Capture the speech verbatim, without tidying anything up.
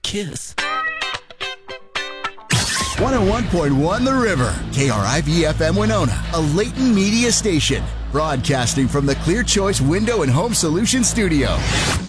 kiss. one oh one point one The River, K R I V F M Winona, a Leighton Media station, broadcasting from the Clear Choice Window and Home Solutions studio.